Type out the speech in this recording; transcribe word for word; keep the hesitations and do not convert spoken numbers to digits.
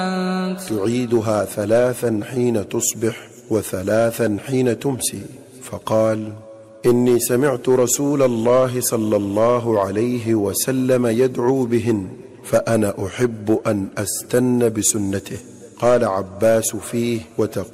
تعيدها ثلاثا حين تصبح وثلاثا حين تمسي. فقال: إني سمعت رسول الله صلى الله عليه وسلم يدعو بهن، فأنا أحب أن أستن بسنته. قال عباس فيه: وتقول